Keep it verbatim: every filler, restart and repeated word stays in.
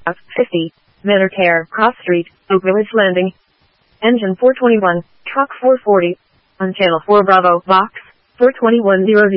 fifty, Manor Care, Cross Street, Oak Village Landing. Engine four twenty-one, Truck four forty. On Channel four Bravo, Vox, four twenty-one zero zero.